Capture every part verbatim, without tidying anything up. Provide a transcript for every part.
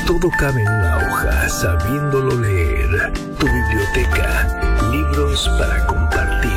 Todo cabe en una hoja, sabiéndolo leer. Tu biblioteca, libros para compartir.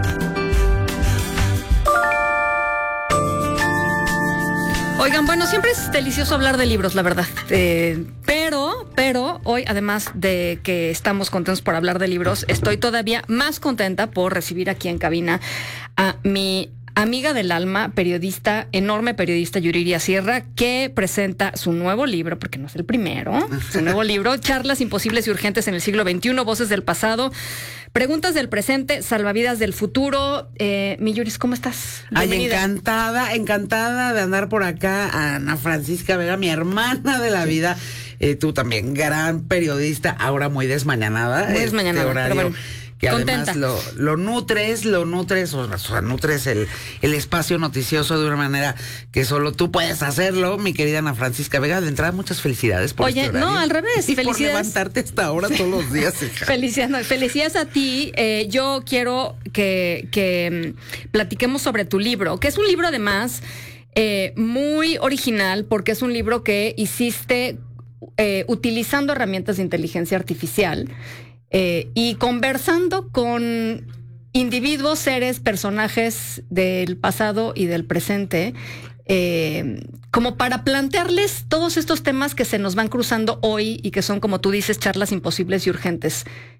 Oigan, bueno, siempre es delicioso hablar de libros, la verdad. Eh, pero, pero hoy, además de que estamos contentos por hablar de libros, estoy todavía más contenta por recibir aquí en cabina a mi amiga del alma, periodista, enorme periodista, Yuriria Sierra, que presenta su nuevo libro, porque no es el primero, su nuevo libro, Charlas imposibles y urgentes en el siglo veintiuno, Voces del pasado, Preguntas del presente, Salvavidas del futuro. Eh, mi Yuris, ¿cómo estás? Ay, encantada, encantada de andar por acá. Ana Francisca Vega, mi hermana de la vida. Eh, tú también, gran periodista, ahora muy desmañanada. Muy desmañanada, este horario, pero bueno. Que Contenta. además lo, lo nutres, lo nutres, o sea, nutres el, el espacio noticioso de una manera que solo tú puedes hacerlo, mi querida Ana Francisca Vega. De entrada, muchas felicidades por Oye, este horario. no, al revés, y por felicidades. levantarte hasta ahora todos los días, hija. Felicidades, felicidades a ti. Eh, yo quiero que, que mm, platiquemos sobre tu libro, que es un libro además eh, muy original, porque es un libro que hiciste eh, utilizando herramientas de inteligencia artificial. Eh, y conversando con individuos, seres, personajes del pasado y del presente, eh, como para plantearles todos estos temas que se nos van cruzando hoy y que son, como tú dices, charlas imposibles y urgentes.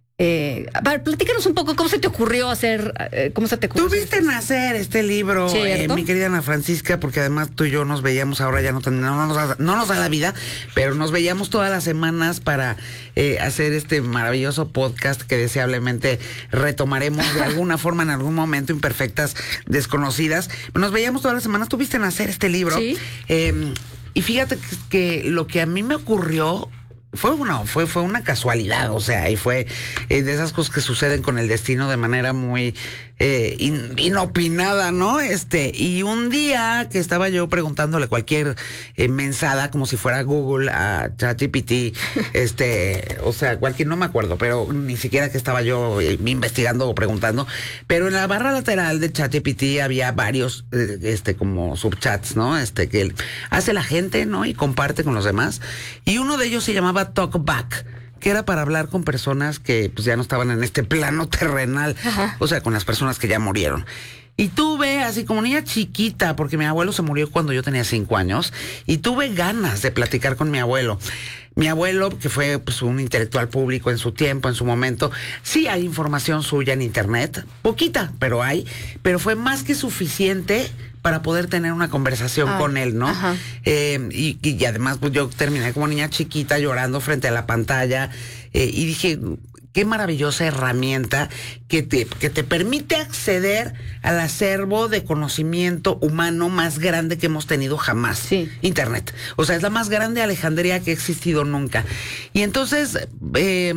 Eh, a ver, platícanos un poco cómo se te ocurrió hacer, eh, cómo se te ocurrió. Tú viste nacer este libro, eh, mi querida Ana Francisca, porque además tú y yo nos veíamos, ahora ya no, no, no, nos, da, no nos da la vida, pero nos veíamos todas las semanas para eh, hacer este maravilloso podcast que deseablemente retomaremos de alguna forma en algún momento, Imperfectas Desconocidas. Nos veíamos todas las semanas, tú viste nacer este libro. Sí. Eh, y fíjate que, que lo que a mí me ocurrió Fue una, fue, fue una casualidad, o sea, y fue eh, de esas cosas que suceden con el destino de manera muy eh, in, inopinada, ¿no? Este, y un día que estaba yo preguntándole cualquier eh, mensada, como si fuera Google a ChatGPT, este, o sea, cualquier, no me acuerdo, pero ni siquiera que estaba yo eh, investigando o preguntando, pero en la barra lateral de ChatGPT había varios, eh, este, como subchats, ¿no? Este, que hace la gente, ¿no? Y comparte con los demás, y uno de ellos se llamaba Talkback, que era para hablar con personas que pues ya no estaban en este plano terrenal. Ajá. O sea, con las personas que ya murieron. Y tuve, así como niña chiquita, porque mi abuelo se murió cuando yo tenía cinco años, y tuve ganas de platicar con mi abuelo. Mi abuelo, que fue pues un intelectual público en su tiempo, en su momento, sí hay información suya en internet, poquita, pero hay, pero fue más que suficiente para poder tener una conversación ah, con él, ¿no? Eh, y, y además, pues yo terminé como niña chiquita llorando frente a la pantalla eh, y dije, qué maravillosa herramienta que te, que te permite acceder al acervo de conocimiento humano más grande que hemos tenido jamás. Sí. Internet. O sea, es la más grande Alejandría que ha existido nunca. Y entonces eh,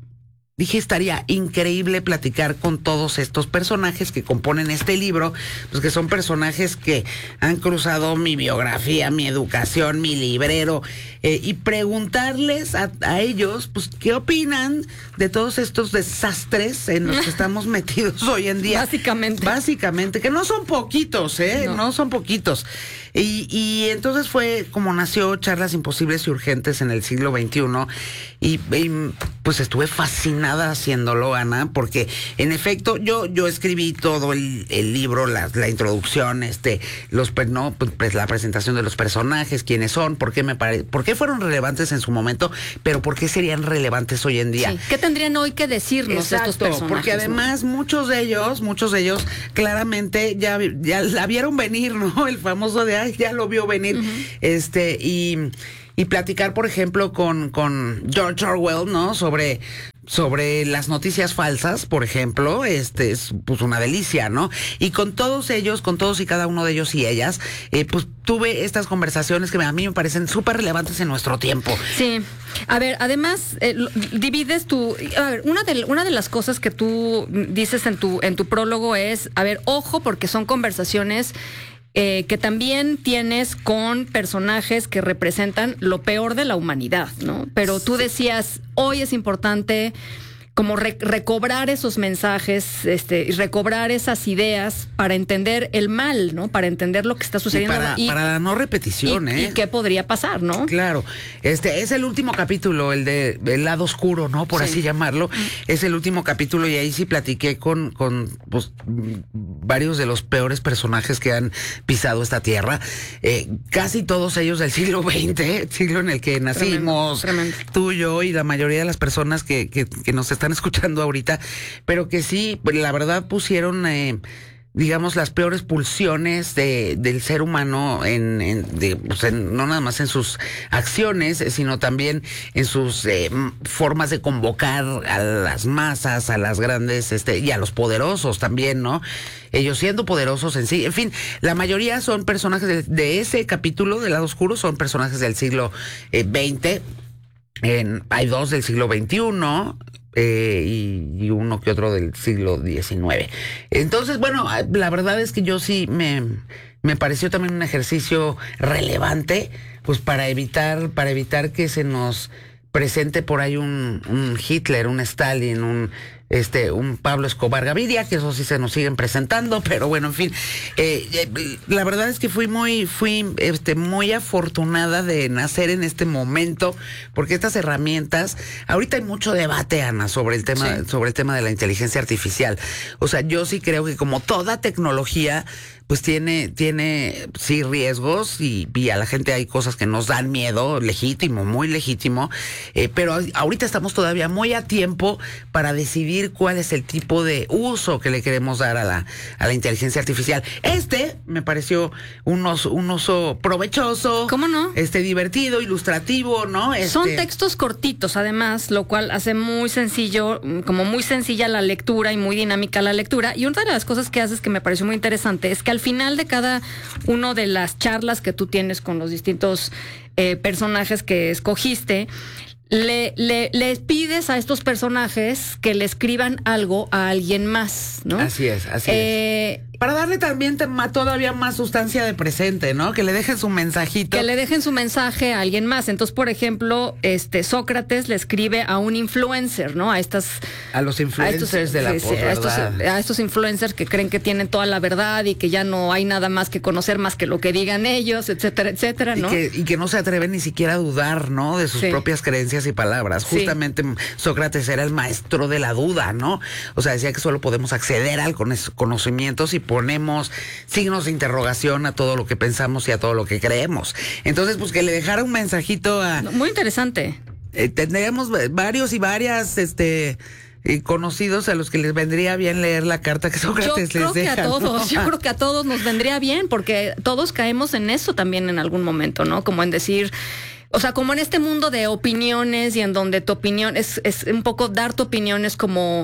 dije, estaría increíble platicar con todos estos personajes que componen este libro, pues que son personajes que han cruzado mi biografía, mi educación, mi librero, eh, y preguntarles a, a ellos, pues, qué opinan de todos estos desastres en los que estamos metidos hoy en día. Básicamente. Básicamente, que no son poquitos, ¿eh? No, no son poquitos. Y, y entonces fue como nació Charlas Imposibles y Urgentes en el siglo veintiuno, y, y pues estuve fascinada haciéndolo, Ana, porque en efecto yo yo escribí todo el, el libro, la, la introducción, este, los no, pues la presentación de los personajes, quiénes son, por qué me pare, por qué fueron relevantes en su momento, pero por qué serían relevantes hoy en día. Sí. ¿Qué tendrían hoy que decirnos Exacto, estos personajes? Porque además, ¿no? muchos de ellos, muchos de elos claramente ya, ya la vieron venir, ¿no? El famoso de ay, ya lo vio venir. Uh-huh. Este, y, y platicar, por ejemplo, con, con George Orwell, ¿no? Sobre sobre las noticias falsas, por ejemplo, este es pues una delicia, ¿no? Y con todos ellos, con todos y cada uno de ellos y ellas, eh, pues tuve estas conversaciones que a mí me parecen súper relevantes en nuestro tiempo. Sí. A ver, además, eh, divides tu... A ver, una de, una de las cosas que tú dices en tu, en tu prólogo es, a ver, ojo, porque son conversaciones Eh, que también tienes con personajes que representan lo peor de la humanidad, ¿no? Pero tú decías, hoy es importante como re- recobrar esos mensajes, este, y recobrar esas ideas para entender el mal, ¿no? Para entender lo que está sucediendo. Y para, y, para la no repetición, y, ¿eh? Y qué podría pasar, ¿no? Claro. Este es el último capítulo, el de El lado oscuro, ¿no? Por Sí. así llamarlo. Es el último capítulo y ahí sí platiqué con, con pues, varios de los peores personajes que han pisado esta tierra. Eh, casi todos ellos del siglo veinte, siglo en el que nacimos, Tremendo, tremendo. tú, yo y la mayoría de las personas que, que, que nos están escuchando ahorita, pero que sí, pues, la verdad pusieron... Eh, digamos, las peores pulsiones de, del ser humano en, en, de, pues en, no nada más en sus acciones, sino también en sus eh, formas de convocar a las masas, a las grandes, este, y a los poderosos también, ¿no? Ellos siendo poderosos en sí. En fin, la mayoría son personajes de, de ese capítulo del lado oscuro, son personajes del siglo eh, veinte. En, hay dos del siglo veintiuno. Eh, y, y uno que otro del siglo diecinueve. Entonces, bueno, la verdad es que yo sí me, me pareció también un ejercicio relevante, pues para evitar, para evitar que se nos presente por ahí un, un Hitler, un Stalin, un este, un Pablo Escobar Gaviria, que eso sí se nos siguen presentando, pero bueno, en fin, eh, eh, la verdad es que fui muy, fui este, muy afortunada de nacer en este momento, porque estas herramientas, ahorita hay mucho debate, Ana, sobre el tema, sí. sobre el tema de la inteligencia artificial. O sea, yo sí creo que como toda tecnología, pues tiene, tiene sí riesgos y, y a la gente hay cosas que nos dan miedo, legítimo, muy legítimo, eh, pero ahorita estamos todavía muy a tiempo para decidir cuál es el tipo de uso que le queremos dar a la, a la inteligencia artificial. Este me pareció un uso, un uso provechoso. ¿Cómo no? Este, divertido, ilustrativo, ¿no? Este... Son textos cortitos, además, lo cual hace muy sencillo, como muy sencilla la lectura y muy dinámica la lectura. Y una de las cosas que haces que me pareció muy interesante es que al final de cada una de las charlas que tú tienes con los distintos eh, personajes que escogiste, Le, le, les pides a estos personajes que le escriban algo a alguien más, ¿no? Así es, así eh, es. Para darle también tema, todavía más sustancia de presente, ¿no? Que le dejen su mensajito. Que le dejen su mensaje a alguien más. Entonces, por ejemplo, este Sócrates le escribe a un influencer, ¿no? A estas... A los influencers a estos, de la sí, sí, a, estos, a estos influencers que creen que tienen toda la verdad y que ya no hay nada más que conocer más que lo que digan ellos, etcétera, etcétera, ¿no? Y que, y que no se atreven ni siquiera a dudar, ¿no? De sus sí. propias creencias y palabras. Sí. Justamente Sócrates era el maestro de la duda, ¿no? O sea, decía que solo podemos acceder al conocimiento si ponemos signos de interrogación a todo lo que pensamos y a todo lo que creemos. Entonces, pues que le dejara un mensajito a... Muy interesante. Eh, tendríamos varios y varias, este... y conocidos a los que les vendría bien leer la carta que Sócrates yo les deja. Yo creo que a todos, ¿no? yo creo que a todos nos vendría bien, porque todos caemos en eso también en algún momento, ¿no? Como en decir... O sea, como en este mundo de opiniones y en donde tu opinión es, es un poco dar tu opinión es como...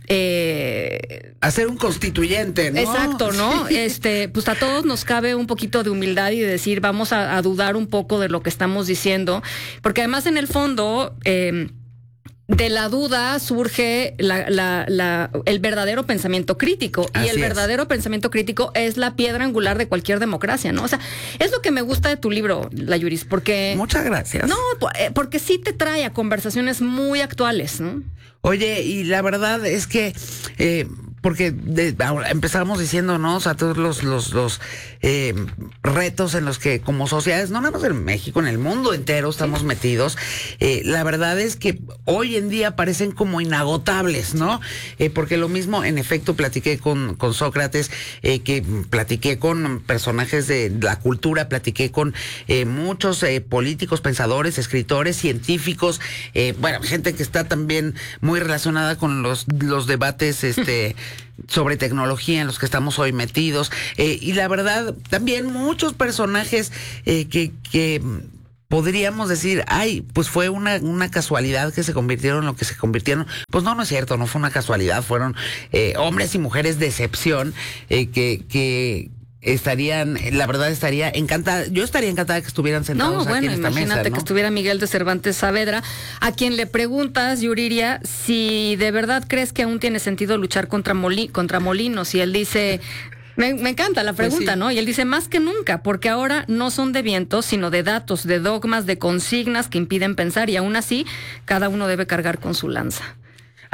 Eh, hacer un constituyente, ¿no? Exacto, ¿no? Sí. Este, pues a todos nos cabe un poquito de humildad y de decir, vamos a, a dudar un poco de lo que estamos diciendo, porque además en el fondo... Eh, de la duda surge la, la, la, el verdadero pensamiento crítico. Así y el es. verdadero pensamiento crítico es la piedra angular de cualquier democracia, ¿no? O sea, es lo que me gusta de tu libro, La Yuris, porque... Muchas gracias. No, porque sí te trae a conversaciones muy actuales, ¿no? Oye, y la verdad es que... Eh, porque de, ahora empezamos diciendo, ¿no? O sea, todos los, los, los eh, retos en los que como sociedades, no nada más en México, en el mundo entero estamos sí. metidos. Eh, la verdad es que hoy en día parecen como inagotables, ¿no? Eh, porque lo mismo, en efecto, platiqué con, con Sócrates, eh, que platiqué con personajes de la cultura, platiqué con eh, muchos eh, políticos, pensadores, escritores, científicos, eh, bueno, gente que está también muy relacionada con los, los debates, este... sobre tecnología en los que estamos hoy metidos, eh, y la verdad también muchos personajes eh, que, que podríamos decir, ay, pues fue una, una casualidad que se convirtieron en lo que se convirtieron. Pues no, no es cierto, no fue una casualidad, fueron eh, hombres y mujeres de excepción eh, que, que estarían, la verdad estaría encantada, yo estaría encantada que estuvieran sentados no, aquí bueno, en esta imagínate mesa, ¿no? que estuviera Miguel de Cervantes Saavedra, a quien le preguntas, Yuriria, si de verdad crees que aún tiene sentido luchar contra, moli, contra molinos, y él dice... Me, me encanta la pregunta, pues sí. ¿no? Y él dice, más que nunca, porque ahora no son de vientos, sino de datos, de dogmas, de consignas que impiden pensar, y aún así, cada uno debe cargar con su lanza.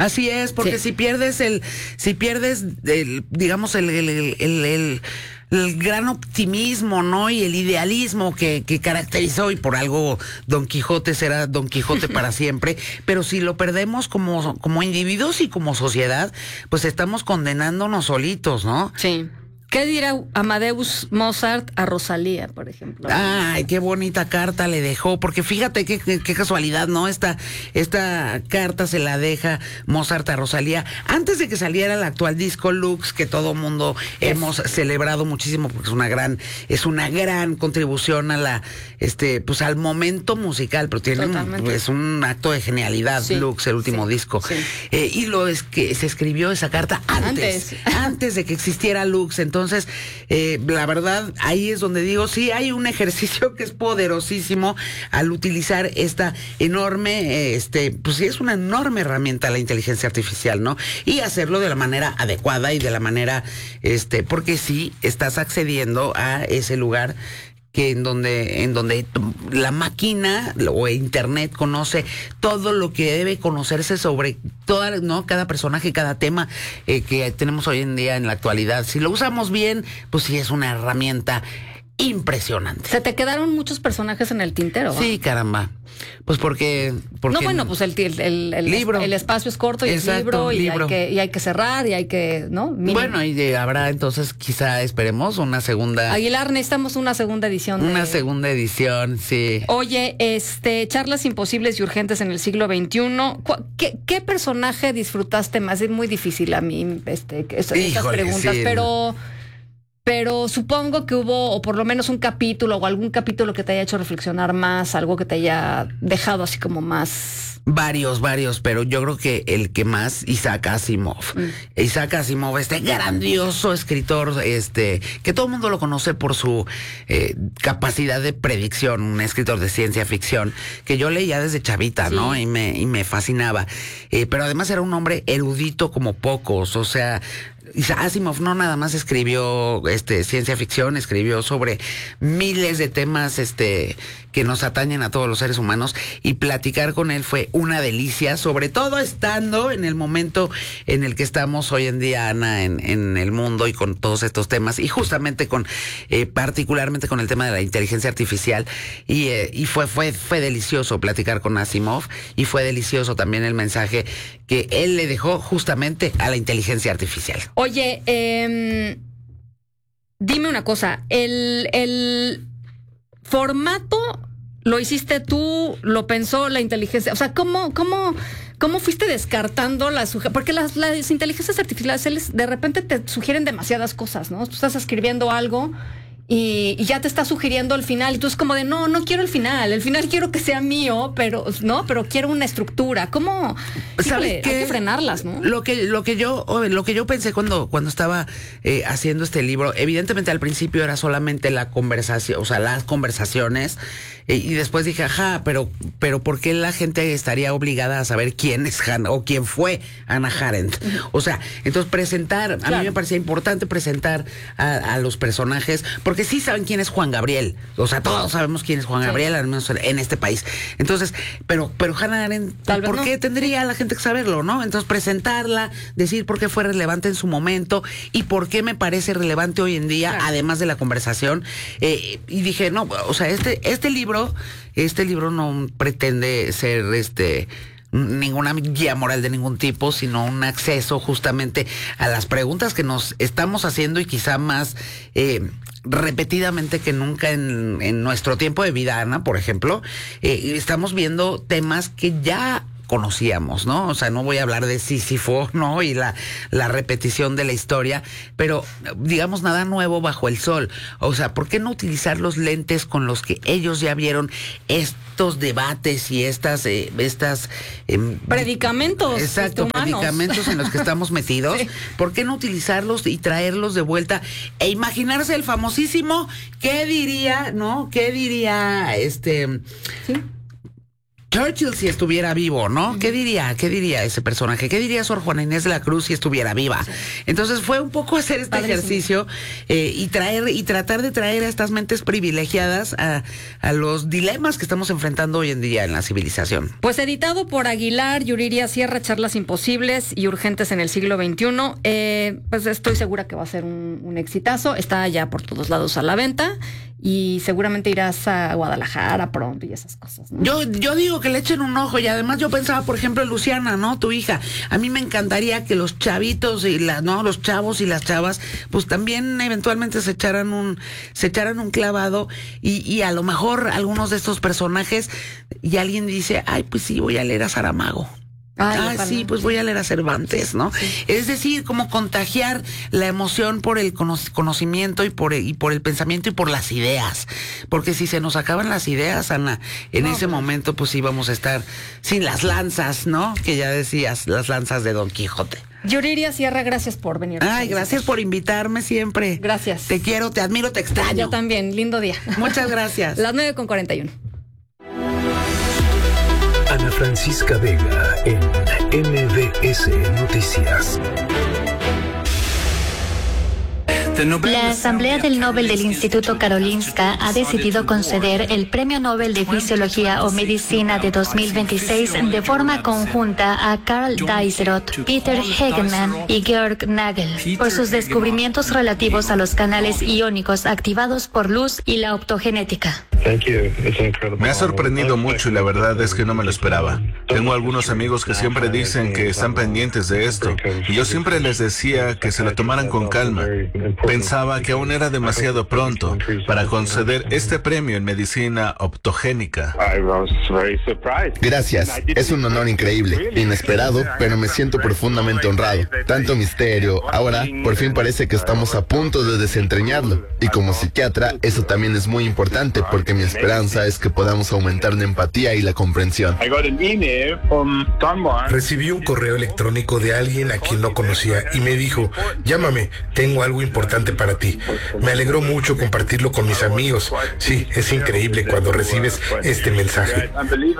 Así es, porque Sí. si pierdes el, si pierdes el, digamos, el, el, el, el, el el gran optimismo, ¿no? Y el idealismo que, que caracterizó, y por algo Don Quijote será Don Quijote para siempre, pero si lo perdemos como, como individuos y como sociedad, pues estamos condenándonos solitos, ¿no? Sí. ¿Qué dirá Amadeus Mozart a Rosalía, por ejemplo? Ay, qué bonita carta le dejó, porque fíjate qué, qué, qué casualidad, ¿no? Esta, esta carta se la deja Mozart a Rosalía antes de que saliera el actual disco Lux, que todo mundo Yes. hemos celebrado muchísimo, porque es una gran, es una gran contribución a la, este, pues al momento musical, pero tiene un, Totalmente. es un acto de genialidad, Sí, Lux, el último sí, disco. sí. Eh, y lo es que se escribió esa carta antes, Antes. antes de que existiera Lux. Entonces, Entonces, eh, la verdad, ahí es donde digo, sí, hay un ejercicio que es poderosísimo al utilizar esta enorme, eh, este, pues sí, es una enorme herramienta la inteligencia artificial, ¿no? Y hacerlo de la manera adecuada y de la manera, este, porque sí, estás accediendo a ese lugar que en donde en donde la máquina o internet conoce todo lo que debe conocerse sobre toda, no, cada personaje, cada tema eh, que tenemos hoy en día en la actualidad. Si lo usamos bien, pues sí es una herramienta impresionante. Se te quedaron muchos personajes en el tintero. Sí, caramba. Pues porque, porque No, bueno, pues el, el, el, el, libro. el espacio es corto y Exacto, el libro, y, libro. Hay que, y hay que cerrar y hay que, ¿no? Mínimo. Bueno, y de, habrá entonces quizá esperemos una segunda Aguilar, necesitamos una segunda edición. una de... segunda edición, sí. Oye, este, charlas imposibles y urgentes en el siglo veintiuno. ¿Cu- ¿Qué, qué personaje disfrutaste más? Es muy difícil a mí, este, que- esas esas Híjole, preguntas, sí. pero, pero supongo que hubo, o por lo menos un capítulo o algún capítulo que te haya hecho reflexionar más, algo que te haya dejado así como más. Varios, varios, pero yo creo que el que más, Isaac Asimov. Mm. Isaac Asimov, este grandioso escritor, este, que todo el mundo lo conoce por su eh, capacidad de predicción, un escritor de ciencia ficción, que yo leía desde chavita, Sí. ¿no? Y me, y me fascinaba. Eh, pero además era un hombre erudito como pocos, o sea, Isaac Asimov no nada más escribió este ciencia ficción, escribió sobre miles de temas este que nos atañen a todos los seres humanos, y platicar con él fue una delicia, sobre todo estando en el momento en el que estamos hoy en día, Ana, en, en el mundo, y con todos estos temas, y justamente con eh, particularmente con el tema de la inteligencia artificial, y, eh, y fue, fue, fue delicioso platicar con Asimov, y fue delicioso también el mensaje que él le dejó justamente a la inteligencia artificial. Oye, eh, dime una cosa, el, el formato lo hiciste tú, lo pensó la inteligencia, o sea, ¿cómo, cómo, cómo fuiste descartando las sugerencias? Porque las, las inteligencias artificiales de repente te sugieren demasiadas cosas, ¿no? Tú estás escribiendo algo y, y ya te está sugiriendo el final, y tú es como de, no, no quiero el final, el final quiero que sea mío, pero no, pero quiero una estructura. ¿Cómo? ¿Sabes Híjole, qué? hay que frenarlas, ¿no? Lo que, lo que yo, lo que yo pensé cuando, cuando estaba eh, haciendo este libro, evidentemente al principio era solamente la conversación, o sea, las conversaciones, eh, y después dije, ajá, pero, pero ¿por qué la gente estaría obligada a saber quién es Hannah o quién fue Hannah Arendt? O sea, entonces presentar, a Claro. mí me parecía importante presentar a, a los personajes, porque sí saben quién es Juan Gabriel, o sea, todos sabemos quién es Juan Sí. Gabriel, al menos en este país. Entonces, pero, pero Hannah Arendt, Tal vez ¿por no. qué tendría la gente que saberlo, no? Entonces, presentarla, decir por qué fue relevante en su momento y por qué me parece relevante hoy en día, Claro. además de la conversación. Eh, y dije, no, o sea, este, este libro, este libro no pretende ser este ninguna guía moral de ningún tipo, sino un acceso justamente a las preguntas que nos estamos haciendo, y quizá más eh, repetidamente que nunca en, en nuestro tiempo de vida, Ana, por ejemplo, eh, estamos viendo temas que ya conocíamos, ¿no? O sea, no voy a hablar de Sísifo, ¿no? Y la, la repetición de la historia, pero digamos nada nuevo bajo el sol. O sea, ¿por qué no utilizar los lentes con los que ellos ya vieron estos debates y estas, eh, estas eh, Predicamentos. Exacto, este, humanos. predicamentos en los que estamos metidos? Sí. ¿Por qué no utilizarlos y traerlos de vuelta e imaginarse el famosísimo qué diría, ¿no? ¿Qué diría este? Sí. Churchill si estuviera vivo, ¿no? ¿Qué diría? ¿Qué diría ese personaje? ¿Qué diría Sor Juana Inés de la Cruz si estuviera viva? Entonces fue un poco hacer este Padrísimo. ejercicio eh, y traer y tratar de traer a estas mentes privilegiadas a, a los dilemas que estamos enfrentando hoy en día en la civilización. Pues editado por Aguilar, Yuriria Sierra, Charlas imposibles y urgentes en el siglo veintiuno. Eh, pues estoy segura que va a ser un, un exitazo. Está ya por todos lados a la venta y seguramente irás a Guadalajara pronto y esas cosas, ¿no? Yo, yo digo que le echen un ojo y además yo pensaba, por ejemplo, en Luciana, ¿no? Tu hija. A mí me encantaría que los chavitos y la, no, los chavos y las chavas, pues también eventualmente se echaran un, se echaran un clavado y, y a lo mejor algunos de estos personajes y alguien dice, ay, pues sí, voy a leer a Saramago. Ay, ah, ojalá. sí, pues voy a leer a Cervantes, ¿no? Sí. Es decir, como contagiar la emoción por el cono conocimiento y por, el, y por el pensamiento y por las ideas. Porque si se nos acaban las ideas, Ana, en no, ese no. momento pues íbamos a estar sin las lanzas, ¿no? Que ya decías, las lanzas de Don Quijote. Yuriria Sierra, gracias por venir. Ay, gracias por invitarme siempre. Gracias. Te quiero, te admiro, te extraño. Yo también, lindo día. Muchas gracias. Las nueve con cuarenta y uno. Ana Francisca Vega en M B S Noticias. La Asamblea del Nobel del Instituto Karolinska ha decidido conceder el Premio Nobel de Fisiología o Medicina de dos mil veintiséis de forma conjunta a Karl Dijsselhout, Peter Hegemann y Georg Nagel por sus descubrimientos relativos a los canales iónicos activados por luz y la optogenética. Me ha sorprendido mucho y la verdad es que no me lo esperaba. Tengo algunos amigos que siempre dicen que están pendientes de esto y yo siempre les decía que se lo tomaran con calma. Pensaba que aún era demasiado pronto para conceder este premio en medicina optogénica. Gracias, es un honor increíble, inesperado, pero me siento profundamente honrado. Tanto misterio, ahora por fin parece que estamos a punto de desentrañarlo. Y como psiquiatra, eso también es muy importante porque mi esperanza es que podamos aumentar la empatía y la comprensión. Recibí un correo electrónico de alguien a quien no conocía y me dijo, llámame, tengo algo importante para ti. Me alegró mucho compartirlo con mis amigos. Sí, es increíble cuando recibes este mensaje.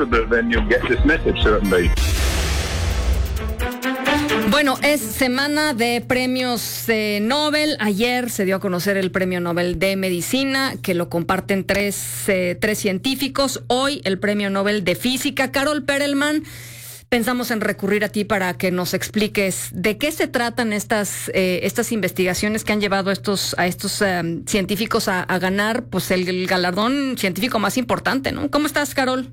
Bueno, es semana de premios eh, Nobel. Ayer se dio a conocer el premio Nobel de Medicina, que lo comparten tres, eh, tres científicos. Hoy el premio Nobel de Física. Carol Perelman, pensamos en recurrir a ti para que nos expliques de qué se tratan estas eh, estas investigaciones que han llevado a estos, a estos um, científicos a, a ganar pues el, el galardón científico más importante, ¿no? ¿Cómo estás, Carol?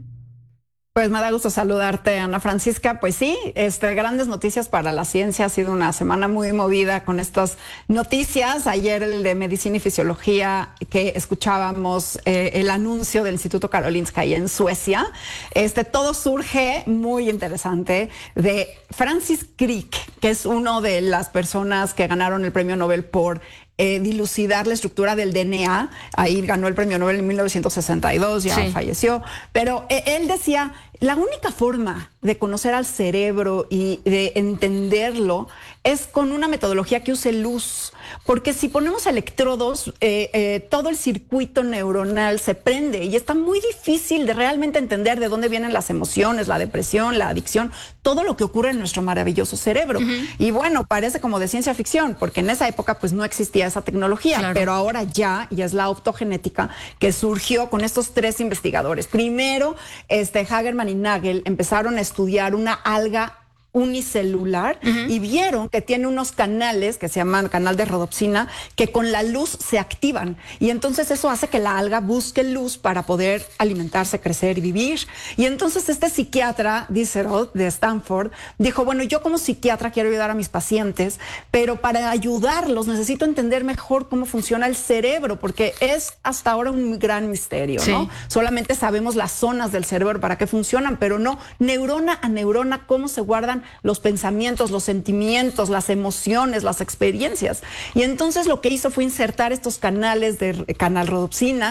Pues me da gusto saludarte, Ana Francisca. Pues sí, este, grandes noticias para la ciencia. Ha sido una semana muy movida con estas noticias. Ayer el de Medicina y Fisiología, que escuchábamos eh, el anuncio del Instituto Karolinska ahí en Suecia. Este, todo surge muy interesante de Francis Crick, que es uno de las personas que ganaron el premio Nobel por Eh, dilucidar la estructura del D N A. Ahí ganó el premio Nobel en mil novecientos sesenta y dos, ya sí. falleció. Pero eh, él decía, la única forma de conocer al cerebro y de entenderlo es con una metodología que use luz. Porque si ponemos electrodos, eh, eh, todo el circuito neuronal se prende y está muy difícil de realmente entender de dónde vienen las emociones, la depresión, la adicción, todo lo que ocurre en nuestro maravilloso cerebro. Uh-huh. Y bueno, parece como de ciencia ficción, porque en esa época pues no existía esa tecnología, claro. Pero ahora ya, y es la optogenética que surgió con estos tres investigadores. Primero, este, Hagerman y Nagel empezaron a estudiar una alga unicelular uh-huh. y vieron que tiene unos canales que se llaman canal de rodopsina que con la luz se activan y entonces eso hace que la alga busque luz para poder alimentarse, crecer y vivir. Y entonces este psiquiatra, Dijsselhout, de Stanford, dijo, bueno, yo como psiquiatra quiero ayudar a mis pacientes, pero para ayudarlos necesito entender mejor cómo funciona el cerebro, porque es hasta ahora un gran misterio, sí. ¿no? Solamente sabemos las zonas del cerebro para qué funcionan, pero no neurona a neurona cómo se guardan los pensamientos, los sentimientos, las emociones, las experiencias. Y entonces lo que hizo fue insertar estos canales de canal rodopsina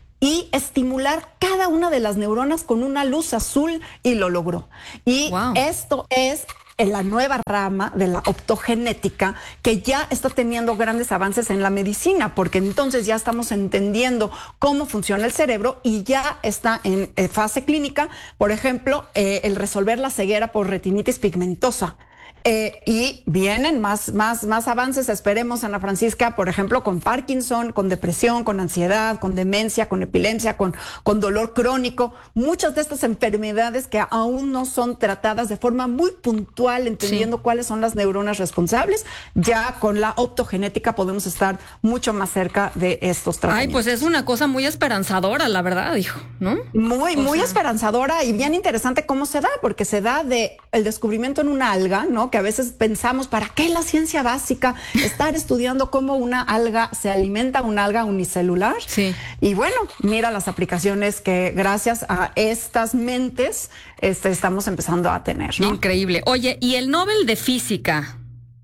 y estimular cada una de las neuronas con una luz azul y lo logró. Y wow. esto es en la nueva rama de la optogenética, que ya está teniendo grandes avances en la medicina, porque entonces ya estamos entendiendo cómo funciona el cerebro y ya está en eh, fase clínica, por ejemplo, eh, el resolver la ceguera por retinitis pigmentosa. Eh, y vienen más, más, más avances, esperemos, Ana Francisca, por ejemplo, con Parkinson, con depresión, con ansiedad, con demencia, con epilepsia, con, con dolor crónico. Muchas de estas enfermedades que aún no son tratadas de forma muy puntual, entendiendo sí. cuáles son las neuronas responsables, ya con la optogenética podemos estar mucho más cerca de estos tratamientos. Ay, pues es una cosa muy esperanzadora, la verdad, hijo, ¿no? Muy, o muy sea... esperanzadora y bien interesante cómo se da, porque se da de el descubrimiento en una alga, ¿no? Que a veces pensamos, ¿para qué la ciencia básica? Estar estudiando cómo una alga se alimenta, una alga unicelular. Sí. Y bueno, mira las aplicaciones que gracias a estas mentes este, estamos empezando a tener, ¿no? Increíble. Oye, ¿y el Nobel de Física?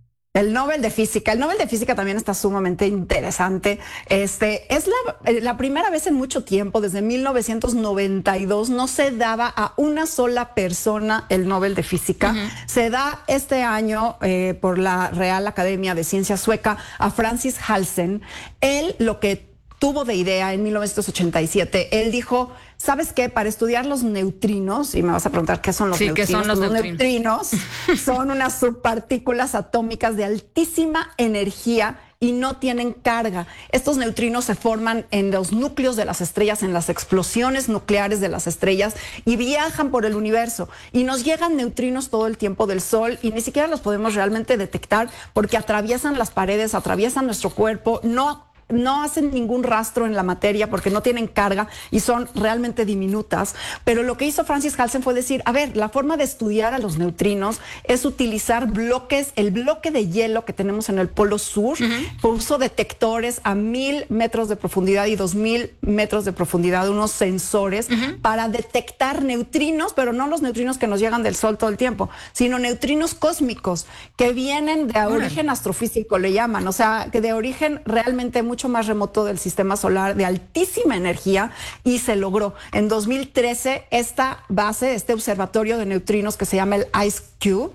El Nobel de Física. El Nobel de Física también está sumamente interesante. Este, es la, la primera vez en mucho tiempo, desde mil novecientos noventa y dos, no se daba a una sola persona el Nobel de Física. Uh-huh. Se da este año eh, por la Real Academia de Ciencias Sueca a Francis Halsen. Él lo que tuvo de idea en mil novecientos ochenta y siete, él dijo, ¿sabes qué? Para estudiar los neutrinos, y me vas a preguntar qué son los sí, neutrinos. ¿qué son los, los neutrinos? neutrinos son unas subpartículas atómicas de altísima energía y no tienen carga. Estos neutrinos se forman en los núcleos de las estrellas, en las explosiones nucleares de las estrellas y viajan por el universo. Y nos llegan neutrinos todo el tiempo del Sol y ni siquiera los podemos realmente detectar porque atraviesan las paredes, atraviesan nuestro cuerpo, no no hacen ningún rastro en la materia porque no tienen carga y son realmente diminutas. Pero lo que hizo Francis Halsen fue decir, a ver, la forma de estudiar a los neutrinos es utilizar bloques, el bloque de hielo que tenemos en el Polo Sur, uh-huh. puso detectores a mil metros de profundidad y dos mil metros de profundidad, unos sensores uh-huh. para detectar neutrinos, pero no los neutrinos que nos llegan del Sol todo el tiempo, sino neutrinos cósmicos que vienen de origen uh-huh. astrofísico, le llaman, o sea, que de origen realmente muy mucho más remoto del sistema solar, de altísima energía, y se logró. En dos mil trece, esta base, este observatorio de neutrinos que se llama el IceCube,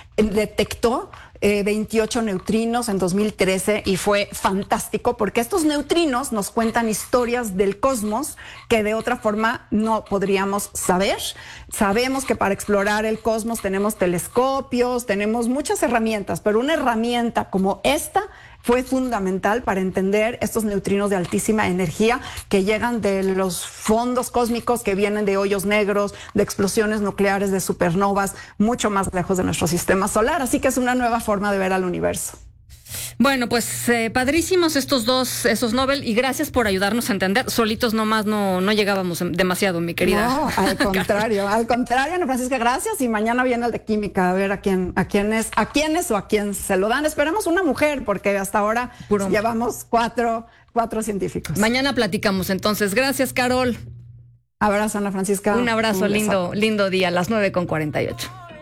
detectó eh, veintiocho neutrinos en dos mil trece y fue fantástico porque estos neutrinos nos cuentan historias del cosmos que de otra forma no podríamos saber. Sabemos que para explorar el cosmos tenemos telescopios, tenemos muchas herramientas, pero una herramienta como esta fue fundamental para entender estos neutrinos de altísima energía que llegan de los fondos cósmicos, que vienen de hoyos negros, de explosiones nucleares, de supernovas, mucho más lejos de nuestro sistema solar. Así que es una nueva forma de ver al universo. Bueno, pues eh, padrísimos estos dos, esos Nobel, y gracias por ayudarnos a entender. Solitos nomás no, no llegábamos demasiado, mi querida. No, al contrario, al contrario, Ana Francisca, gracias. Y mañana viene el de química, a ver a quién, a quién es, a quién es o a quién se lo dan. Esperemos una mujer, porque hasta ahora Puro llevamos cuatro, cuatro científicos. Mañana platicamos entonces. Gracias, Carol. Abrazo, Ana Francisca. Un abrazo, Un lindo, lindo día, a las nueve con cuarenta y ocho.